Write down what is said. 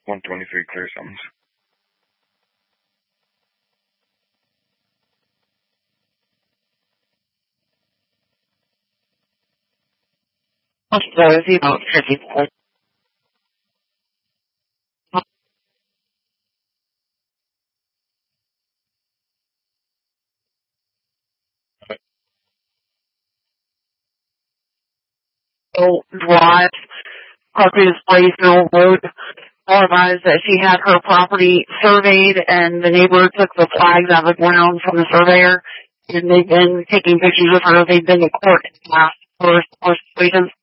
123 clear summons. So is he about 54? Drive, Carpus Place, Mill Road, advised that she had her property surveyed and the neighbor took the flags out of the ground from the surveyor and they've been taking pictures of her. They've been to court for situations.